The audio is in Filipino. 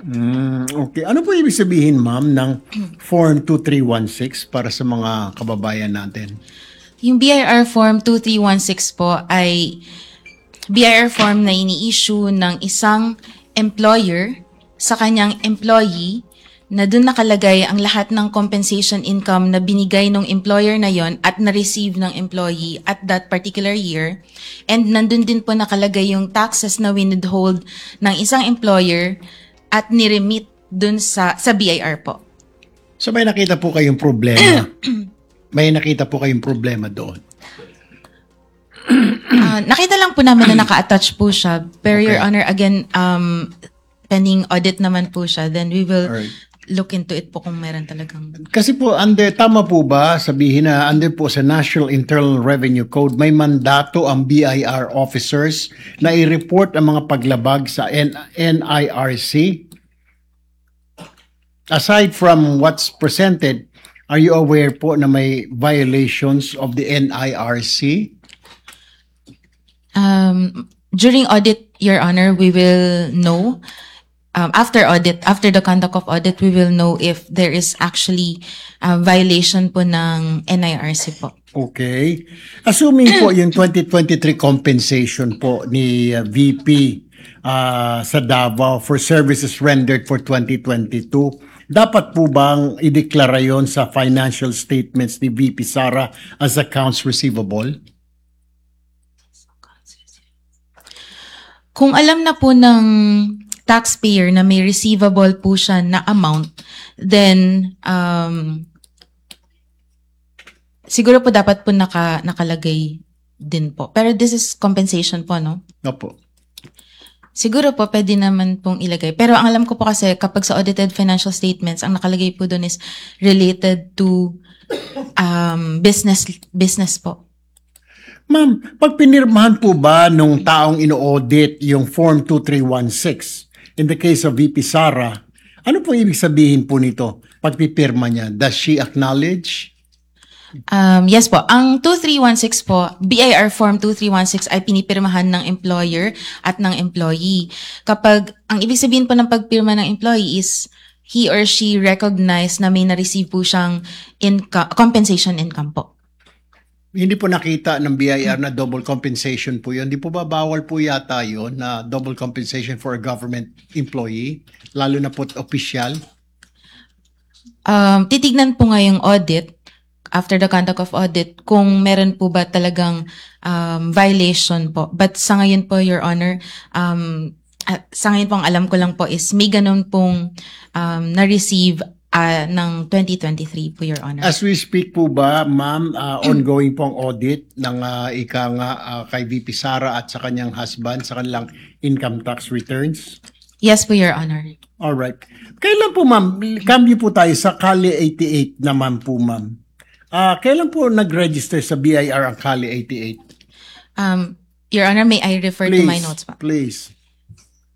Okay. Ano po ibig sabihin, ma'am, ng Form 2316 para sa mga kababayan natin? Yung BIR Form 2316 po ay BIR form na ini-issue ng isang employer sa kanyang employee na dun nakalagay ang lahat ng compensation income na binigay ng employer na yon at na-receive ng employee at that particular year. And nandun din po nakalagay yung taxes na withhold ng isang employer at niremit dun sa BIR po. So may nakita po kayong problema? May nakita po kayong problema doon? Nakita lang po namin na naka-attach po siya. Pero Okay. Your Honor, again, pending audit naman po siya, then we will Alright. look into it po kung meron talagang... Kasi po, tama po ba sabihin na under po sa National Internal Revenue Code, may mandato ang BIR officers na i-report ang mga paglabag sa NIRC? Aside from what's presented, are you aware po na may violations of the NIRC? During audit, Your Honor, we will know. After audit, after the conduct of audit, we will know if there is actually a violation po ng NIRC po. Okay. Assuming po yung 2023 compensation po ni VP sa Davao for services rendered for 2022, dapat po bang ideklara yon sa financial statements ni VP Sara as accounts receivable? Kung alam na po ng taxpayer na may receivable po siya na amount, then siguro po dapat po nakalagay din po. Pero this is compensation po, no? Opo. Siguro po pwede naman pong ilagay. Pero ang alam ko po kasi kapag sa audited financial statements, ang nakalagay po doon is related to business po. Ma'am, pag pinirmahan po ba nung taong ino-audit yung Form 2316, in the case of VP Sara, ano po ibig sabihin po nito? Pagpipirma niya, does she acknowledge? Yes po. Ang 2316 po, BIR Form 2316 ay pinipirmahan ng employer at ng employee. Kapag, ang ibig sabihin po ng pagpirma ng employee is he or she recognize na may na-receive po siyang compensation income po. Hindi po nakita ng BIR na double compensation po yun. Hindi po ba bawal po yata yun na double compensation for a government employee? Lalo na po opisyal? Titignan po nga yung audit, after the conduct of audit, kung meron po ba talagang violation po. But sa ngayon po, Your Honor, sa ngayon po ang alam ko lang po is may ganun pong na-receive ng 2023 po, Your Honor. As we speak po ba, ma'am, ongoing pong audit ng kay VP Sara at sa kanyang husband sa kanilang income tax returns? Yes po, Your Honor. Alright. Kailan po, ma'am, cambio po tayo sa Kali 88 naman po, ma'am. Kailan po nag-register sa BIR ang Kali 88? Your Honor, may I refer to my notes po? Please.